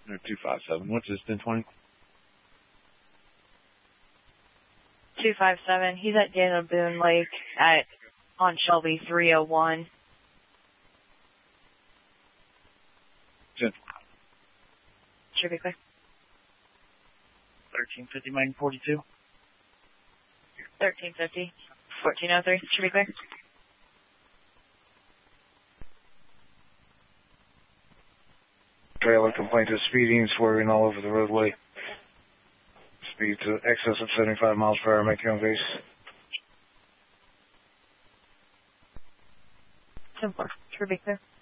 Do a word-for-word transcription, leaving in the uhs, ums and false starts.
two five seven. What's this, ten twenty? two five seven. He's at Daniel Boone Lake at on Shelby three oh one. ten. Should be clear. thirteen fifty, Mike forty-two. thirteen fifty. fourteen oh three. Should be clear. Trailer complaint of speeding, swerving all over the roadway. Speed to excess of seventy-five miles per hour, make your own base. ten four. Should be clear.